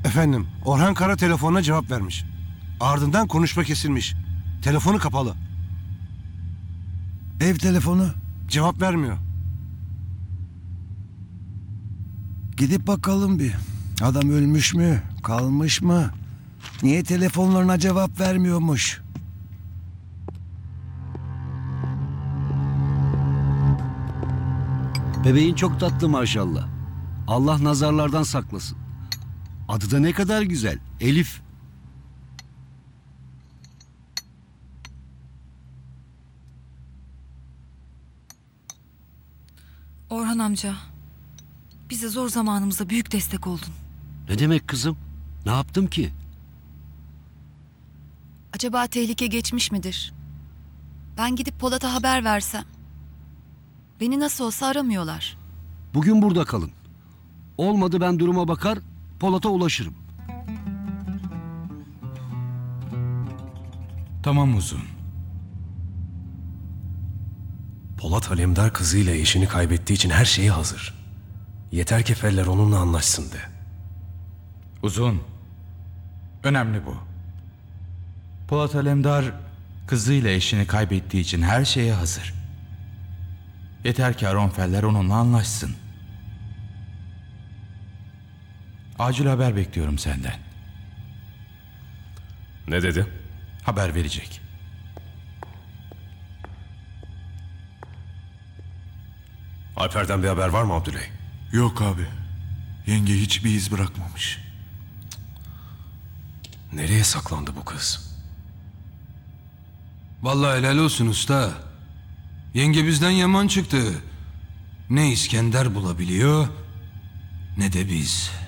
Efendim, Orhan Kara telefonuna cevap vermiş. Ardından konuşma kesilmiş. Telefonu kapalı. Ev telefonu. Cevap vermiyor. Gidip bakalım bir. Adam ölmüş mü? Kalmış mı? Niye telefonlarına cevap vermiyormuş? Bebeğin çok tatlı maşallah. Allah nazarlardan saklasın. Adı da ne kadar güzel. Elif. Orhan amca, bize zor zamanımızda büyük destek oldun. Ne demek kızım? Ne yaptım ki? Acaba tehlike geçmiş midir? Ben gidip Polat'a haber versem. Beni nasıl olsa aramıyorlar. Bugün burada kalın. Olmadı ben duruma bakar, Polat'a ulaşırım. Tamam Uzun. Polat Alemdar kızıyla eşini kaybettiği için her şeye hazır. Yeter ki Feller onunla anlaşsın de. Uzun. Önemli bu. Polat Alemdar kızıyla eşini kaybettiği için her şeye hazır. Yeter ki Aron Feller onunla anlaşsın. Acil haber bekliyorum senden. Ne dedi? Haber verecek. Alper'den bir haber var mı Abdüley? Yok abi. Yenge hiçbir iz bırakmamış. Nereye saklandı bu kız? Vallahi helal olsun usta. Yenge bizden yaman çıktı. Ne İskender bulabiliyor ne de biz.